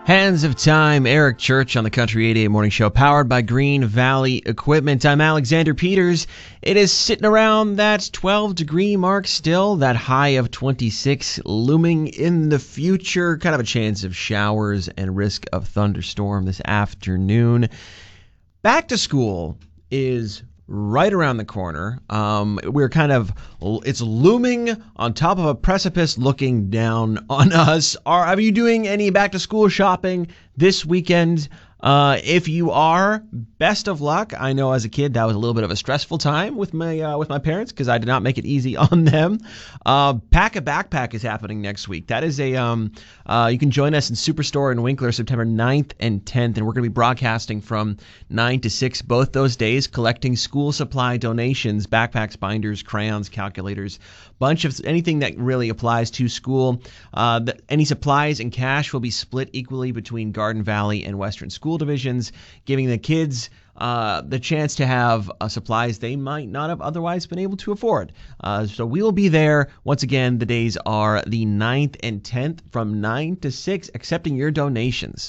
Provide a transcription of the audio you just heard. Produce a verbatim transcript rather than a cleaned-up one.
Hands of Time, Eric Church on the Country eighty-eight Morning Show, powered by Green Valley Equipment. I'm Alexander Peters. It is sitting around that twelve degree mark still, that high of twenty-six looming in the future. Kind of a chance of showers and risk of thunderstorm this afternoon. Back to school is right around the corner. Um, we're kind of, it's looming on top of a precipice looking down on us. Are, are you doing any back to school shopping this weekend? Uh, if you are, best of luck. I know as a kid that was a little bit of a stressful time with my uh, with my parents because I did not make it easy on them. Uh, Pack a Backpack is happening next week. That is a um, uh, you can join us in Superstore in Winkler September ninth and tenth, and we're going to be broadcasting from nine to six both those days, collecting school supply donations, backpacks, binders, crayons, calculators, bunch of anything that really applies to school. Uh, the, any supplies and cash will be split equally between Garden Valley and Western School divisions, giving the kids uh, the chance to have uh, supplies they might not have otherwise been able to afford. Uh, so we will be there. Once again, the days are the ninth and tenth from nine to six, accepting your donations.